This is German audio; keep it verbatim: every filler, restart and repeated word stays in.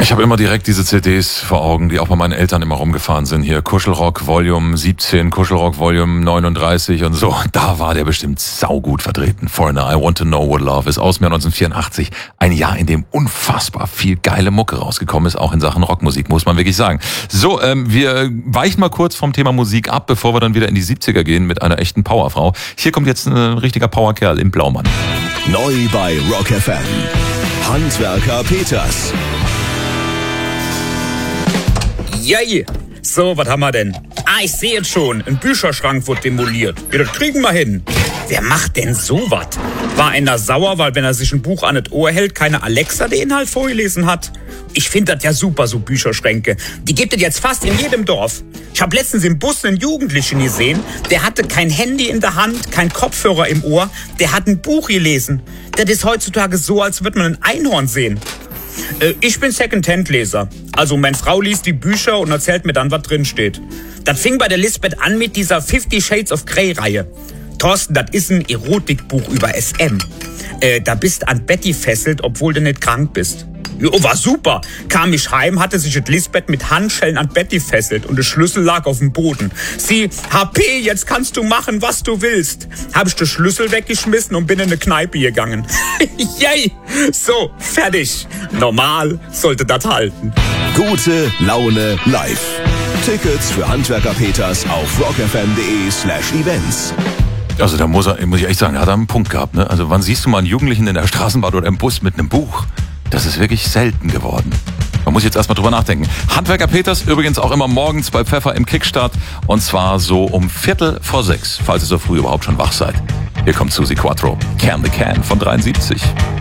Ich habe immer direkt diese C Ds vor Augen, die auch bei meinen Eltern immer rumgefahren sind. Hier Kuschelrock Volume siebzehn, Kuschelrock Volume neununddreißig und so. Da war der bestimmt saugut vertreten. Foreigner, I Want to Know What Love ist aus dem Jahr neunzehnhundertvierundachtzig. Ein Jahr, in dem unfassbar viel geile Mucke rausgekommen ist, auch in Sachen Rockmusik, muss man wirklich sagen. So, ähm, wir weichen mal kurz vom Thema Musik ab, bevor wir dann wieder in die siebziger gehen mit einer echten Powerfrau. Hier kommt jetzt ein richtiger Powerkerl im Blaumann. Neu bei Rock F M. Handwerker Peters. Yay! So, was haben wir denn? Ah, ich sehe jetzt schon. Ein Bücherschrank wird demoliert. Ja, das kriegen wir hin. Wer macht denn sowas? War einer sauer, weil wenn er sich ein Buch an das Ohr hält, keine Alexa den Inhalt vorgelesen hat? Ich finde das ja super, so Bücherschränke. Die gibt es jetzt fast in jedem Dorf. Ich habe letztens im Bus einen Jugendlichen gesehen, der hatte kein Handy in der Hand, kein Kopfhörer im Ohr, der hat ein Buch gelesen. Das ist heutzutage so, als würde man ein Einhorn sehen. Ich bin Second-Hand-Leser. Also meine Frau liest die Bücher und erzählt mir dann, was drin steht. Das fing bei der Lisbeth an mit dieser Fifty Shades of Grey-Reihe. Thorsten, das ist ein Erotikbuch über S M. Äh, da bist an Betty fesselt, obwohl du nicht krank bist. Jo, war super. Kam ich heim, hatte sich das Lisbeth mit Handschellen an Betty fesselt und der Schlüssel lag auf dem Boden. Sie, H P, jetzt kannst du machen, was du willst. Hab ich den Schlüssel weggeschmissen und bin in eine Kneipe gegangen. Yay! So, fertig. Normal sollte das halten. Gute Laune live. Tickets für Handwerker Peters auf rockfm.de slash events. Also da muss er, muss ich echt sagen, hat er einen Punkt gehabt. Ne? Also wann siehst du mal einen Jugendlichen in der Straßenbahn oder im Bus mit einem Buch? Das ist wirklich selten geworden. Man muss jetzt erstmal drüber nachdenken. Handwerker Peters übrigens auch immer morgens bei Pfeffer im Kickstart. Und zwar so um Viertel vor sechs, falls ihr so früh überhaupt schon wach seid. Hier kommt Susi Quattro, Can the Can von dreiundsiebzig.